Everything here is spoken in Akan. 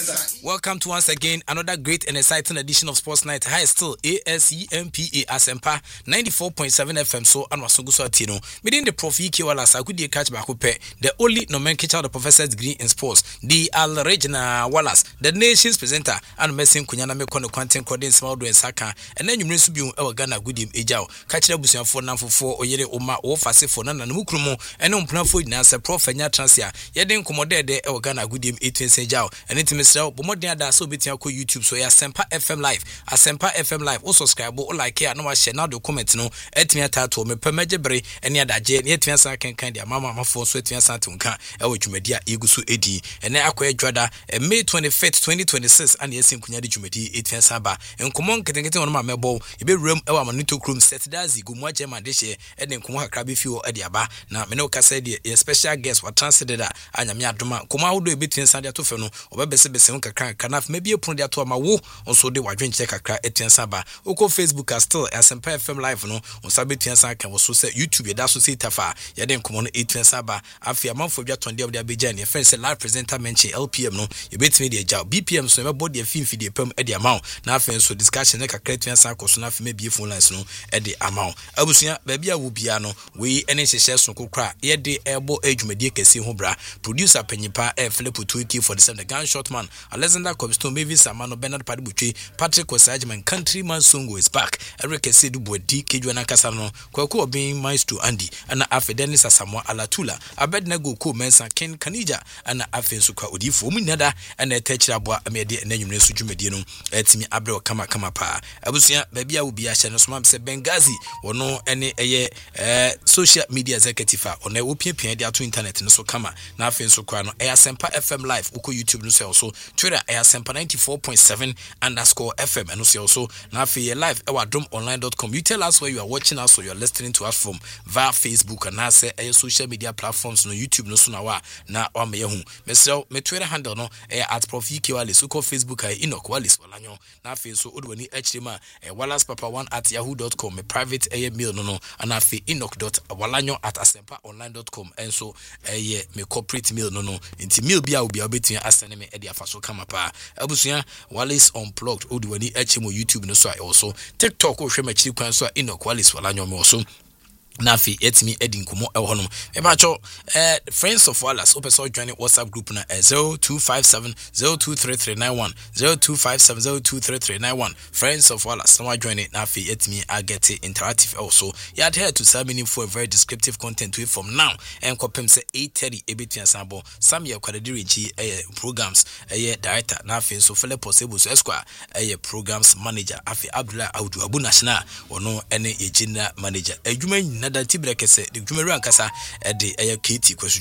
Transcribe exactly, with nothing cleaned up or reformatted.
Welcome to once again another great and exciting edition of Sports Night. Hi, still A S E M P A Asempa ninety-four point seven F M. So, and wasungu so atino. Within the Prof. Ike Wallace, I could catch back the only nomenclature of the professor's degree in sports, the Al Regina Wallace, the nation's presenter, and messing Kunyana Mekono content coding small doing Saka, and then you may be our Ghana good him Ejao. Catch the busian for now for four or yere Oma or Fase for Nana Mukrumo, and on plan for Nasa Prof. and Transia. Yadin Commodore de our Ghana good him eighteen Sejao, and intimacy. More than that, so between YouTube, so yeah, Asempa F M Live, Asempa F M Live, also subscribe, or like here, no, I share now the comments, no, et me tattoo, me per mejebre, and yet that jet, yet me can kind of mamma, my phone, sweat, and Santunka, which media, Igusu Edi, and I acquired Jada, and May twenty-fifth, twenty twenty-six, and yes, in Kunyadi Jumedi, eight Saba, and come on, getting on my mebo, you be room, our manito room, set dazi, go much my dish, and then come on, crabby fuel at the Aba, now, Menoka said, a special guest, what translated that, and Yamia Duma, come out between Sandia Tufano, or Bessebe. Kanaf maybe upon their to mawo also de wadwen check akra etuensaba oko Facebook are still Asempa F M Live no on sabetuensa kan so say YouTube da so say tafa ya den komo no etuensaba afia manfo bia tonde of the abeja ne friend say live presenter menche L P M no you betimi de ja B P M so me body afin fi de pam e de amount na afin so discussion ne kakra etuensa ko so na afin me bie phone lines no e de amount abusua ba bia wo bia no we ene hyehye so kokra ye de ebo adwumadi kese ho bra producer panyipa e Philip Tuiki for the seven gunshot man Alexander Cobstone, Mavis Samano, Bernard Padibuchi, Patrick Osajman, Countryman Songo is back. Eric Sedu Bodi, Kejuana Casano, Kwako being Maestro Andy, and Afe Dennis Asamoah Alatula, Abednego Ko Mensa, Ken Kanija, and Afe Suka Udi, Fuminada, and a Techabwa Amedi, and then you know Sujumedino, Etimi Abro Kama Kama Pa. Abusia, baby, I will be a channel swamp, said Bengazi, or no any a social media executive, or no opium pedia to internet, and so Kama, Nafin Sukrano, Asempa F M Live, Uko YouTube, no also, Twitter, Asempa ninety-four point seven underscore F M, and also now for your live our drum online dot com. You tell us where you are watching us or you are listening to us from via Facebook and now say a social media platforms no YouTube no so na na o me hu me sell me Twitter handle no at Prof Ike Wallace ko Facebook ai Enoch Wallace Walanyo na fe so odwani hrema e Wallace Papa one at yahoo dot com me private e mail no no and afi enoch dot walanyo at asempa online dot com and so e me corporate mail no no inti mail bia obi obetin asene me e dia fa so kama pa abusuya Wallace Unplugged odwani hremo YouTube no so I also TikTok o hwema chiri kwan so Enoch Wallace Walanyo me also Nafi etimi edin kumo ehonum ebacho eh friends of Wallace opeso join WhatsApp group na zero two five seven zero two three three nine one zero two five seven zero two three three nine one friends of Wallace no join it Nafi etimi I get it interactive also you adhere to some meaningful very descriptive content we from now and kopem say eight thirty ebetua sambo some ye kwadiri chi eh programs eh director Nafi so fele possible so esquire eh programs manager afi Abdullah Audu Abu National ono ene ye general manager adwuma nada tibrekese de dwumaru ankasa e de eye K T